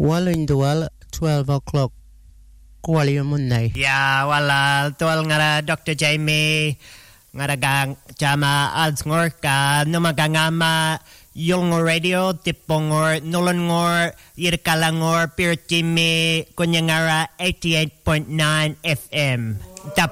Well, in the 12 o'clock. Kuali Monday. Yeah, well, tuwal nga Dr. Jamie, nga gang jama alsngor ka numagangama yung radio tipongor nulongor yirkalangor pirtimi kunyangara 88.9 FM. Tap